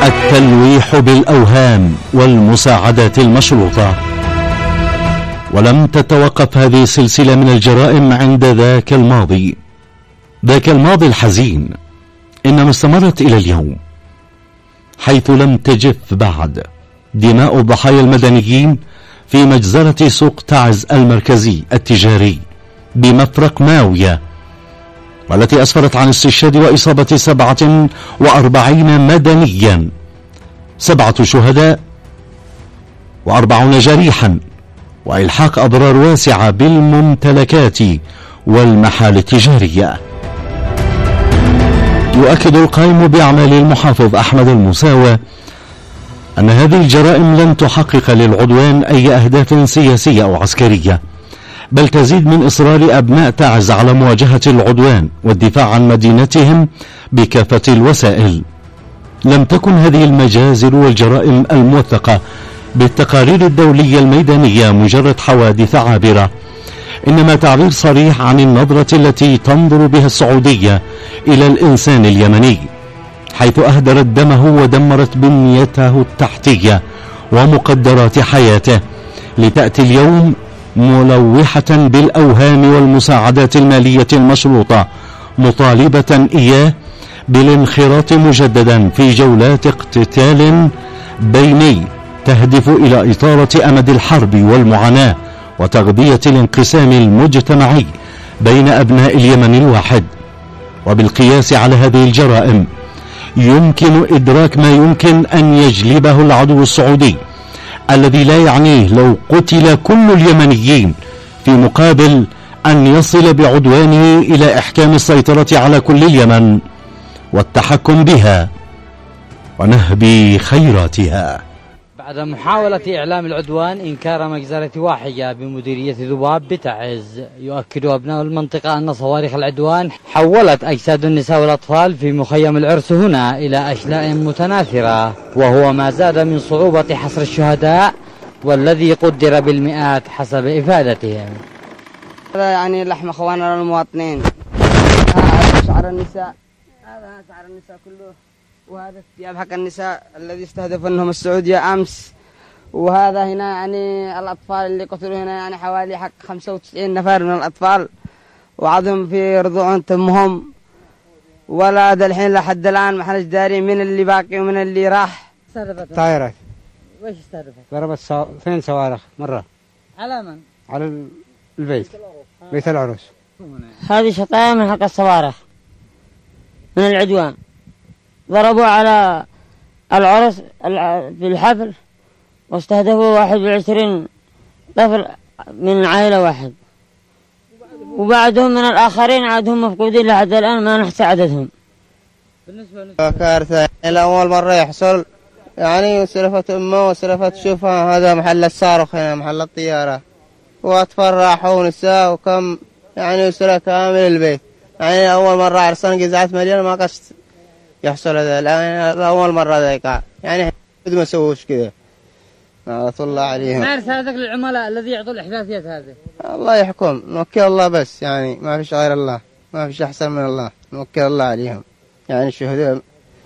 التلويح بالأوهام والمساعدات المشروطة. ولم تتوقف هذه السلسلة من الجرائم عند ذاك الماضي الحزين، إنما استمرت إلى اليوم، حيث لم تجف بعد دماء الضحايا المدنيين في مجزرة سوق تعز المركزي التجاري بمفرق ماوية، والتي أسفرت عن استشهاد وإصابة 47 مدنيا، 7 شهداء و40 جريحا، وإلحاق أضرار واسعة بالممتلكات والمحال التجارية. يؤكد القائم بأعمال المحافظ أحمد المساوى أن هذه الجرائم لن تحقق للعدوان أي أهداف سياسية أو عسكرية، بل تزيد من إصرار أبناء تعز على مواجهة العدوان والدفاع عن مدينتهم بكافة الوسائل. لم تكن هذه المجازر والجرائم الموثقة بالتقارير الدولية الميدانية مجرد حوادث عابرة، إنما تعبير صريح عن النظرة التي تنظر بها السعودية إلى الإنسان اليمني، حيث أهدرت دمه ودمرت بنيته التحتية ومقدرات حياته، لتأتي اليوم ملوحة بالأوهام والمساعدات المالية المشروطة، مطالبة إياه بالانخراط مجددا في جولات اقتتال بيني تهدف إلى إطالة أمد الحرب والمعاناة وتغذية الانقسام المجتمعي بين أبناء اليمن الواحد. وبالقياس على هذه الجرائم يمكن إدراك ما يمكن أن يجلبه العدو السعودي، الذي لا يعنيه لو قتل كل اليمنيين في مقابل أن يصل بعدوانه إلى إحكام السيطرة على كل اليمن والتحكم بها ونهب خيراتها. بعد محاولة إعلام العدوان إنكار مجزرة واحية بمديرية ذباب بتعز، يؤكد أبناء المنطقة أن صواريخ العدوان حولت أجساد النساء والأطفال في مخيم العرس هنا إلى أشلاء متناثرة، وهو ما زاد من صعوبة حصر الشهداء والذي قدر بالمئات حسب إفادتهم. هذا يعني لحم أخواننا المواطنين، هذا شعر النساء، هذا شعر النساء كله، وهذا الثياب حق النساء الذي استهدفنهم السعودية أمس، وهذا هنا يعني الأطفال اللي قتلوا هنا يعني حوالي حق 95 نفر من الأطفال، وعضهم في رضوع أمهم، ولا الحين لحد الآن ما حناش داري من اللي باقي ومن اللي راح. طائرات. وإيش استهدفت؟ ضربت 2 صواريخ مرة. على من؟ على البيت، بيت العروس. هذه شطايا من حق الصواريخ من العدوان، ضربوا على العرس في الحفل واستهدفوا 21 طفل من عائلة واحد، وبعدهم من الآخرين عادهم مفقودين لحد الآن ما نحصي عددهم. كارثة لأول مرة يحصل، يعني سلفت أمه وسلفت شوفها، هذا محل الصاروخ هنا محل الطيارة، وأطفال راحوا ونساء وكم يعني أسرة كامل البيت، يعني أول مرة عرسان قزعت مليون ما قصد يحصل هذا، الآن أول مرة ذا يقع، يعني ما سووش كذا. نعمة الله عليهم. ما رسالتك للعملاء الذي يعطوا الإحداثيات هذه؟ الله يحكم، نوكل الله بس، يعني ما فيش غير الله، ما فيش أحسن من الله، نوكل الله عليهم، يعني الشهداء.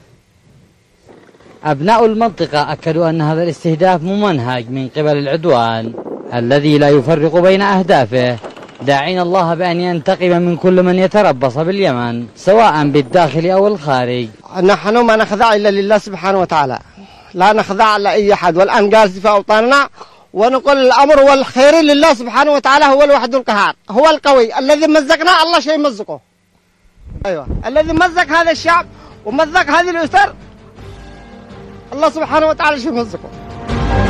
أبناء المنطقة أكدوا أن هذا الاستهداف ممنهج من قبل العدوان الذي لا يفرق بين أهدافه، داعين الله بأن ينتقم من كل من يتربص باليمن سواء بالداخل أو الخارج. نحن ما نخضع إلا لله سبحانه وتعالى، لا نخضع لأي أحد، والآن قاسي في أوطاننا، ونقول الأمر والخير لله سبحانه وتعالى، هو الوحيد القهار، هو القوي الذي مزقنا الله شيء مزقه. أيوة، الذي مزق هذا الشعب ومزق هذه الأسر الله سبحانه وتعالى شيء مزقه.